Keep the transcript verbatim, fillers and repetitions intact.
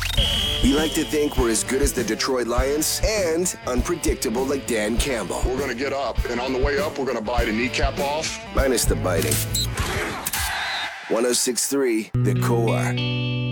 We like to think we're as good as the Detroit Lions and unpredictable like Dan Campbell. We're going to get up, and on the way up, we're going to bite a kneecap off. Minus the biting. one oh six point three The Core.